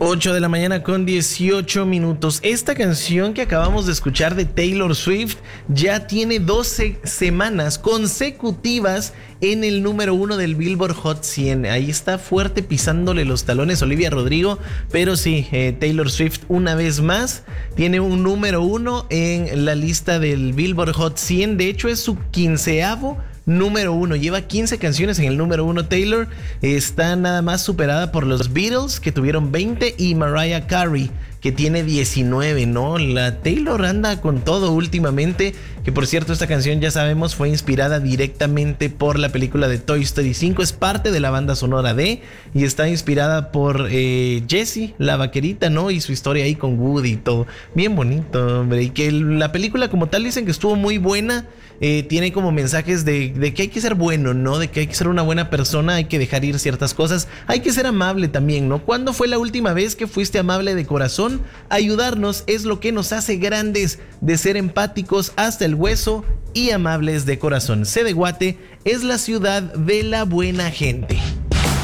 8 de la mañana con 18 minutos. Esta canción que acabamos de escuchar de Taylor Swift ya tiene 12 semanas consecutivas en el número 1 del Billboard Hot 100. Ahí está fuerte pisándole los talones Olivia Rodrigo, pero sí, Taylor Swift una vez más tiene un número 1 en la lista del Billboard Hot 100. De hecho es su 15avo número 1, lleva 15 canciones en el número 1 Taylor. Está nada más superada por los Beatles, que tuvieron 20, y Mariah Carey, que tiene 19, ¿no? La Taylor anda con todo últimamente, que por cierto esta canción ya sabemos fue inspirada directamente por la película de Toy Story 5, es parte de la banda sonora de, y está inspirada por Jessie, la vaquerita, ¿no? Y su historia ahí con Woody y todo, bien bonito, hombre, y que la película como tal dicen que estuvo muy buena. Tiene como mensajes de que hay que ser bueno, ¿no? De que hay que ser una buena persona, hay que dejar ir ciertas cosas, hay que ser amable también, ¿no? ¿Cuándo fue la última vez que fuiste amable de corazón? Ayudarnos es lo que nos hace grandes, de ser empáticos hasta el hueso y amables de corazón. Sé de Guate es la ciudad de la buena gente.